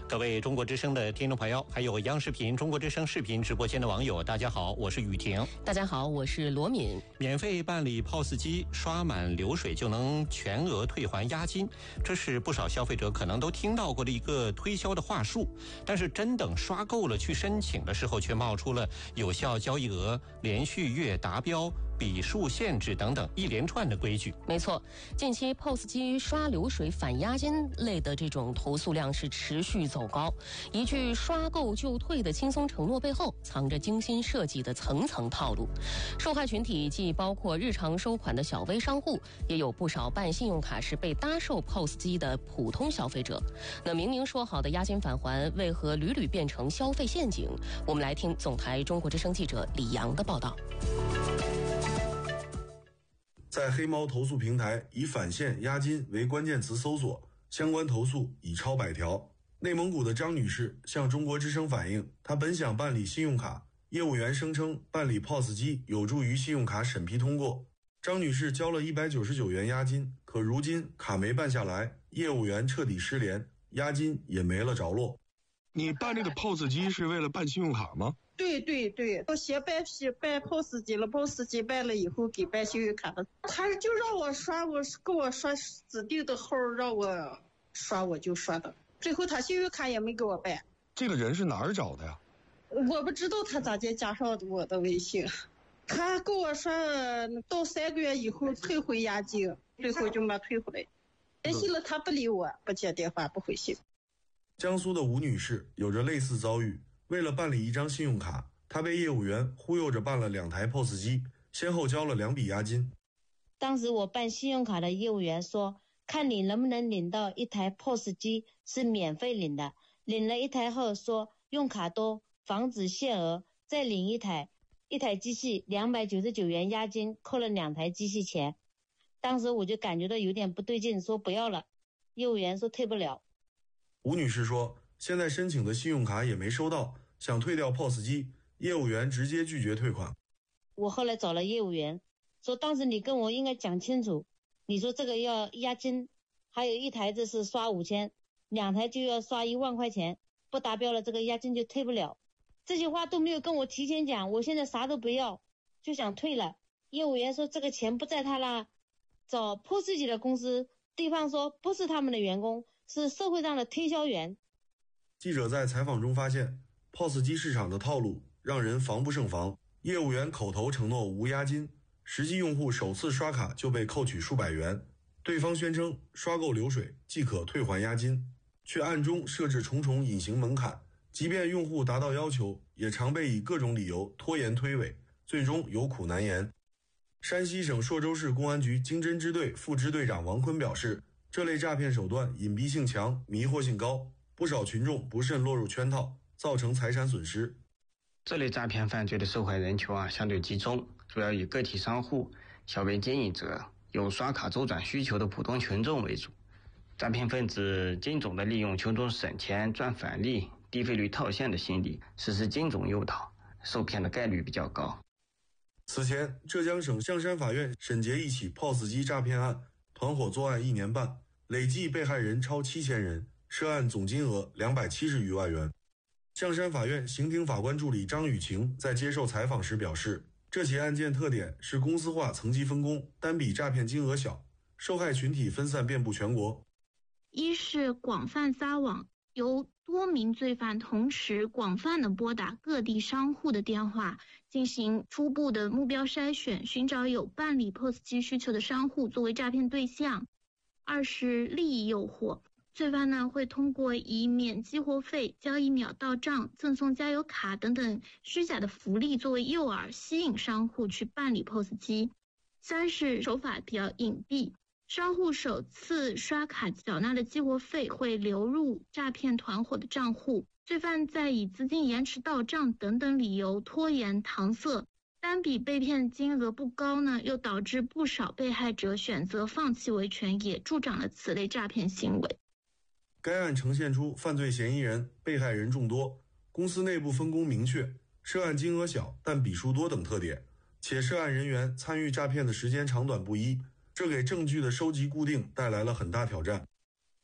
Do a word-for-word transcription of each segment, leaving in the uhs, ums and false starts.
各位中国之声的听众朋友，还有央视频、中国之声视频直播间的网友，大家好，我是雨婷。 大家好，我是罗敏。 免费办理 P O S 机，刷满流水就能全额退还押金，这是不少消费者可能都听到过的一个推销的话术。但是真等刷够了去申请的时候，却冒出了有效交易额、连续月达标、笔数限制等等一连串的规矩。 没错，近期 P O S 机刷流水返押金类的这种投诉量是持续走高，一句刷够就退的轻松承诺背后藏着精心设计的层层套路。受害群体既包括日常收款的小微商户，也有不少办信用卡时被搭售 P O S 机的普通消费者。那明明说好的押金返还，为何屡屡变成消费陷阱？我们来听总台中国之声记者李阳的报道。 在黑猫投诉平台以返现押金为关键词搜索，相关投诉已超百条。内蒙古的张女士向中国之声反映，她本想办理信用卡，业务员声称办理 P O S 机有助于信用卡审批通过。张女士交了一百九十九元押金，可如今卡没办下来，业务员彻底失联，押金也没了着落。 你办这个 P O S 机是为了办信用卡吗？ 对对对，我先办办 P O S 机了 ，P O S 机办了以后给办信用卡了，他就让我刷，我给我刷指定的号让我刷，我就刷的。最后他信用卡也没给我办。 这个人是哪儿找的呀？ 我不知道他咋就加上我的微信，他给我说到三个月以后退回押金，最后就没退回来。联系了他不理我，不接电话，不回信。 江苏的吴女士有着类似遭遇，为了办理一张信用卡，她被业务员忽悠着办了两台 P O S 机，先后交了两笔押金。 当时我办信用卡的业务员说，看你能不能领到一台 P O S 机是免费领的，领了一台后说用卡多防止限额，再领一台，一台机器两百九十九元押金，扣了两台机器钱。当时我就感觉到有点不对劲，说不要了，业务员说退不了。 吴女士说，现在申请的信用卡也没收到，想退掉 P O S 机，业务员直接拒绝退款。 我后来找了业务员，说当时你跟我应该讲清楚，你说这个要押金，还有一台这是刷五千，两台就要刷一万块钱，不达标了这个押金就退不了。这些话都没有跟我提前讲，我现在啥都不要，就想退了。业务员说这个钱不在他那，找 P O S 机的公司，对方说不是他们的员工，是社会上的推销员。 记者在采访中发现， P O S 机市场的套路让人防不胜防。业务员口头承诺无押金，实际用户首次刷卡就被扣取数百元，对方宣称刷够流水即可退还押金，却暗中设置重重隐形门槛，即便用户达到要求，也常被以各种理由拖延推诿，最终有苦难言。山西省朔州市公安局经侦支队副支队长王坤表示，这类诈骗手段隐蔽性强，迷惑性高，不少群众不慎落入圈套，造成财产损失。 这类诈骗犯罪的受害人群啊相对集中，主要以个体商户、小微经营者、有刷卡周转需求的普通群众为主。诈骗分子精准地利用群众省钱赚返利、低费率套现的心理，实施精准诱导，受骗的概率比较高。 此前，浙江省象山法院审结一起 P O S 机诈骗案，团伙作案一年半，累计被害人超七千人，涉案总金额两百七十余万元。象山法院刑庭法官助理张雨晴在接受采访时表示，这起案件特点是公司化层级分工，单笔诈骗金额小，受害群体分散遍布全国。 一是广泛撒网，由多名罪犯同时广泛的拨打各地商户的电话，进行初步的目标筛选，寻找有办理 P O S 机需求的商户作为诈骗对象。二是利益诱惑，罪犯呢会通过以免激活费、交易秒到账、赠送加油卡等等虚假的福利作为诱饵，吸引商户去办理 P O S 机。三是手法比较隐蔽，商户首次刷卡缴纳的激活费会流入诈骗团伙的账户，罪犯在以资金延迟到账等等理由拖延搪塞，单笔被骗金额不高呢，又导致不少被害者选择放弃维权，也助长了此类诈骗行为。 该案呈现出犯罪嫌疑人、被害人众多，公司内部分工明确，涉案金额小但笔数多等特点，且涉案人员参与诈骗的时间长短不一，这给证据的收集固定带来了很大挑战。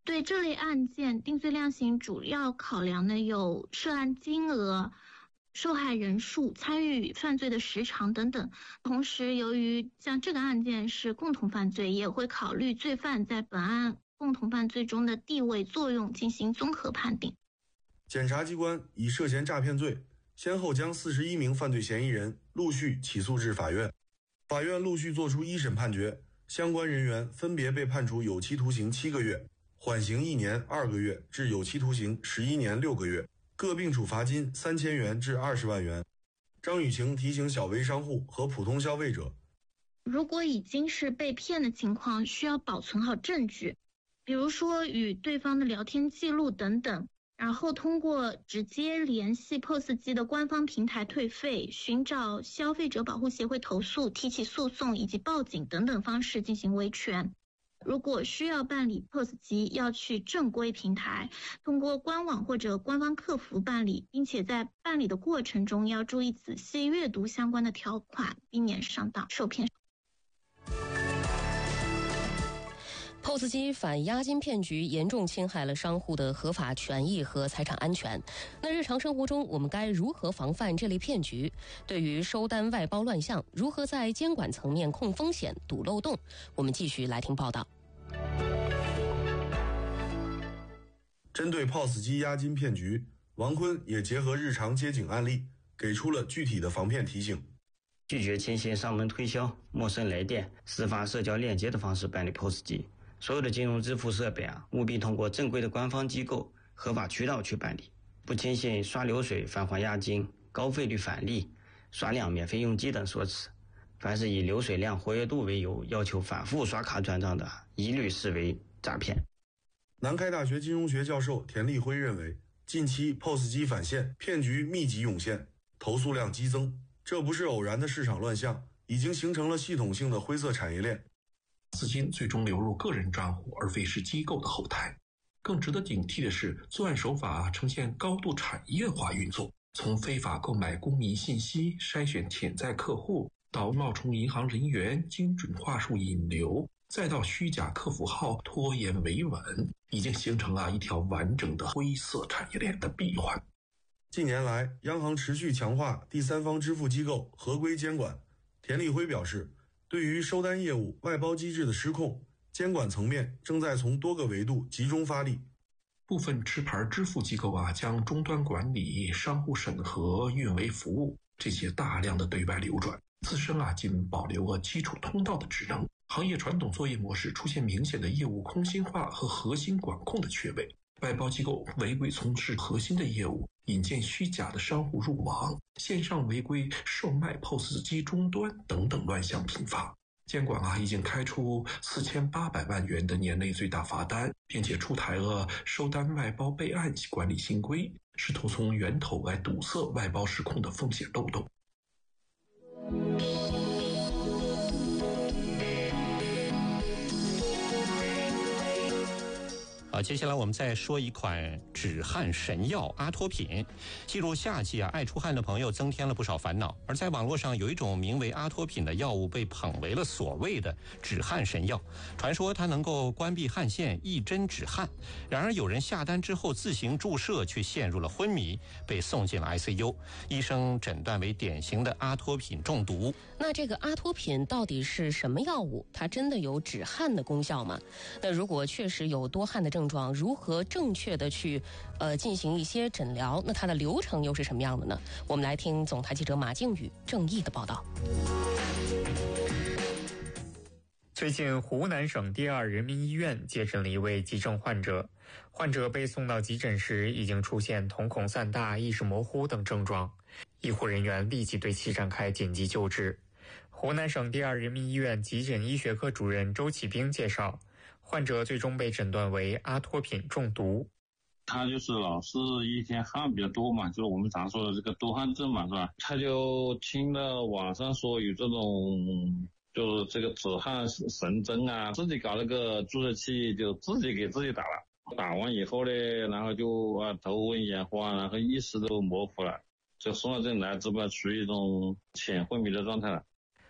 对这类案件，定罪量刑主要考量的有涉案金额、受害人数、参与犯罪的时长等等。同时，由于像这个案件是共同犯罪，也会考虑罪犯在本案共同犯罪中的地位作用进行综合判定。 检察机关以涉嫌诈骗罪，先后将四十一名犯罪嫌疑人陆续起诉至法院，法院陆续作出一审判决，相关人员分别被判处有期徒刑七个月、缓刑一年二个月至有期徒刑十一年六个月，各并处罚金三千元至二十万元。张雨晴提醒小微商户和普通消费者， 如果已经是被骗的情况，需要保存好证据，比如说与对方的聊天记录等等，然后通过直接联系 P O S 机的官方平台退费、寻找消费者保护协会投诉、提起诉讼以及报警等等方式进行维权。如果需要办理 P O S 机，要去正规平台，通过官网或者官方客服办理，并且在办理的过程中要注意仔细阅读相关的条款，避免上当受骗。 P O S 机反押金骗局严重侵害了商户的合法权益和财产安全。那日常生活中，我们该如何防范这类骗局？对于收单外包乱象，如何在监管层面控风险、堵漏洞？我们继续来听报道。 针对 P O S 机押金骗局，王坤也结合日常接警案例，给出了具体的防骗提醒。 拒绝轻信上门推销、陌生来电、私发社交链接的方式办理 P O S 机。所有的金融支付设备啊，务必通过正规的官方机构、合法渠道去办理，不轻信刷流水、返还押金、高费率返利、刷量免费用机等说辞。凡是以流水量、活跃度为由要求反复刷卡转账的，一律视为诈骗。 南开大学金融学教授田立辉认为，近期 P O S 机返现骗局密集涌现，投诉量激增，这不是偶然的市场乱象，已经形成了系统性的灰色产业链。 资金最终流入个人账户，而非是机构的后台。更值得警惕的是，作案手法呈现高度产业化运作，从非法购买公民信息、筛选潜在客户，到冒充银行人员、精准话术引流，再到虚假客服号拖延维稳，已经形成了一条完整的灰色产业链的闭环。 近年来，央行持续强化第三方支付机构合规监管。田立辉表示，对于收单业务外包机制的失控，监管层面正在从多个维度集中发力。 部分持牌支付机构啊，将终端管理、商户审核、运维服务这些大量的对外流转，自身啊仅保留了基础通道的职能。行业传统作业模式出现明显的业务空心化和核心管控的缺位。外包机构违规从事核心的业务，引荐虚假的商户入网，线上违规售卖 P O S 机终端等等乱象频发。监管啊已经开出四千八百万元的年内最大罚单，并且出台了收单外包备案管理新规，试图从源头来堵塞外包失控的风险漏洞。 好，接下来我们再说一款止汗神药阿托品。进入夏季啊，爱出汗的朋友增添了不少烦恼。而在网络上有一种名为阿托品的药物被捧为了所谓的止汗神药，传说它能够关闭汗腺，一针止汗。然而有人下单之后自行注射，却陷入了昏迷，被送进了 I C U， 医生诊断为典型的阿托品中毒。 那这个阿托品到底是什么药物？它真的有止汗的功效吗？那如果确实有多汗的症状，如何正确的去呃进行一些诊疗？那它的流程又是什么样的呢？我们来听总台记者马靖宇、郑毅的报道。 最近，湖南省第二人民医院接诊了一位急症患者。患者被送到急诊时，已经出现瞳孔散大、意识模糊等症状。医护人员立即对其展开紧急救治。湖南省第二人民医院急诊医学科主任周启兵介绍，患者最终被诊断为阿托品中毒。 他就是老是一天汗比较多嘛，就是我们常说的这个多汗症嘛，是吧？他就听了网上说有这种就是这个止汗神针啊，自己搞了个注射器，就自己给自己打了。打完以后呢，然后就啊头昏眼花，然后意识都模糊了，就送到这里来之后处于一种浅昏迷的状态了。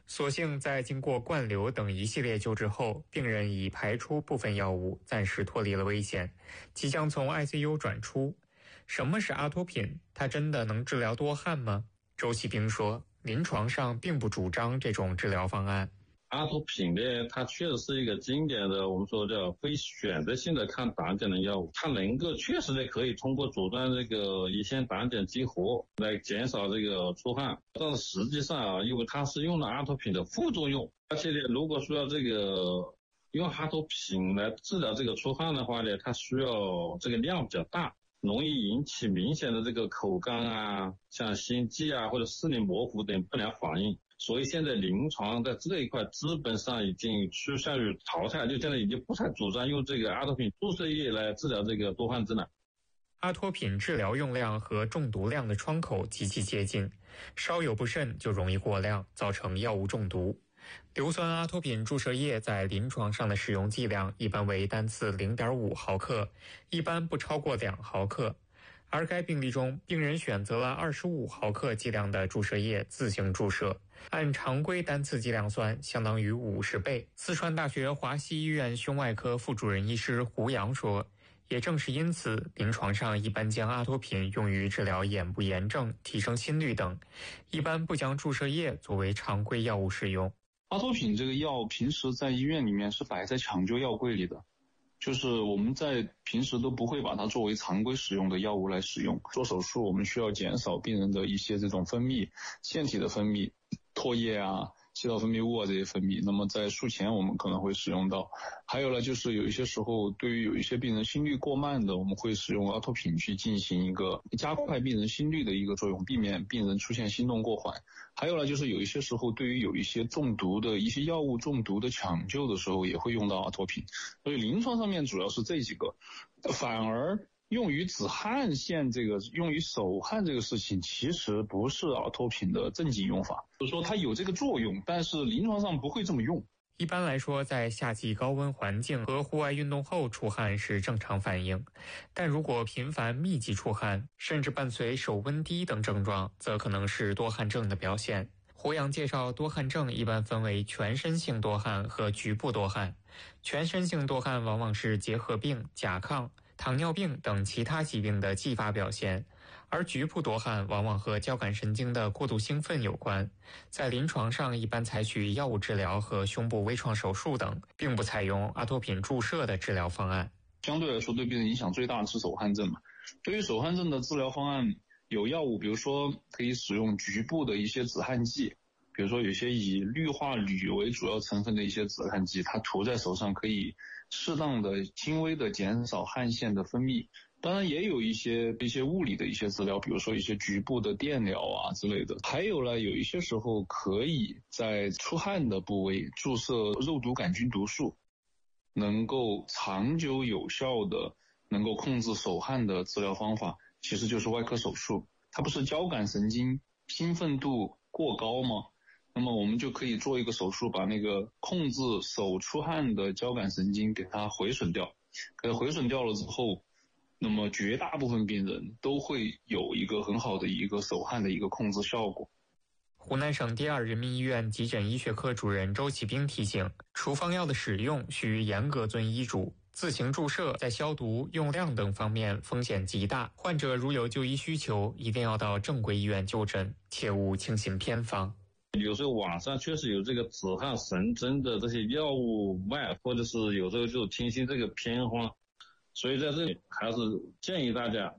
所幸在经过灌流等一系列救治后，病人已排出部分药物，暂时脱离了危险，即将从 I C U 转出。什么是阿托品？它真的能治疗多汗吗？周启兵说，临床上并不主张这种治疗方案。 阿托品呢，它确实是一个经典的，我们说叫非选择性的抗胆碱的药物，它能够确实的可以通过阻断这个乙酰胆碱激活来减少这个出汗，但是实际上啊，因为它是用了阿托品的副作用，而且呢，如果说要这个用阿托品来治疗这个出汗的话呢，它需要这个量比较大，容易引起明显的这个口干啊，像心悸啊或者视力模糊等不良反应。所以现在临床在这一块基本上已经趋向于淘汰，就现在已经不太主张用这个阿托品注射液来治疗这个多汗症了。 阿托品治疗用量和中毒量的窗口极其接近，稍有不慎就容易过量，造成药物中毒。硫酸阿托品注射液在临床上的使用剂量一般为单次 零点五毫克，一般不超过两毫克。而该病例中，病人选择了二十五毫克剂量的注射液自行注射，按常规单次剂量算，相当于五十倍。四川大学华西医院胸外科副主任医师胡杨说，也正是因此，临床上一般将阿托品用于治疗眼部炎症、提升心率等，一般不将注射液作为常规药物使用。 阿托品这个药平时在医院里面是摆在抢救药柜里的，就是我们在平时都不会把它作为常规使用的药物来使用。做手术我们需要减少病人的一些这种分泌，腺体的分泌、唾液啊、气道分泌物啊这些分泌，那么在术前我们可能会使用到。还有呢，就是有一些时候对于有一些病人心率过慢的，我们会使用阿托品去进行一个加快病人心率的一个作用，避免病人出现心动过缓。还有呢，就是有一些时候对于有一些中毒的一些药物中毒的抢救的时候也会用到阿托品。所以临床上面主要是这几个，反而用于止汗腺这个用于手汗这个事情其实不是阿托品的正经用法，就是说它有这个作用，但是临床上不会这么用。 一般来说，在夏季高温环境和户外运动后出汗是正常反应，但如果频繁密集出汗，甚至伴随手温低等症状，则可能是多汗症的表现。胡杨介绍，多汗症一般分为全身性多汗和局部多汗。全身性多汗往往是结核病、甲亢、糖尿病等其他疾病的继发表现，而局部多汗往往和交感神经的过度兴奋有关。在临床上一般采取药物治疗和胸部微创手术等，并不采用阿托品注射的治疗方案。 相对来说对病人影响最大的是手汗症嘛。对于手汗症的治疗方案，有药物，比如说可以使用局部的一些止汗剂，比如说有些以氯化铝为主要成分的一些止汗剂，它涂在手上可以适当的轻微的减少汗腺的分泌。当然也有一些一些物理的一些治疗，比如说一些局部的电疗啊之类的。还有呢，有一些时候可以在出汗的部位注射肉毒杆菌毒素，能够长久有效的能够控制手汗的治疗方法其实就是外科手术。它不是交感神经兴奋度过高吗？那么我们就可以做一个手术，把那个控制手出汗的交感神经给它毁损掉。给它毁损掉了之后，那么绝大部分病人都会有一个很好的一个手汗的一个控制效果。 湖南省第二人民医院急诊医学科主任周启兵提醒，处方药的使用需严格遵医嘱，自行注射在消毒、用量等方面风险极大。患者如有就医需求，一定要到正规医院就诊，切勿轻信偏方。 有时候网上确实有这个止汗神针的这些药物卖，或者是有时候就听信这个偏方，所以在这里还是建议大家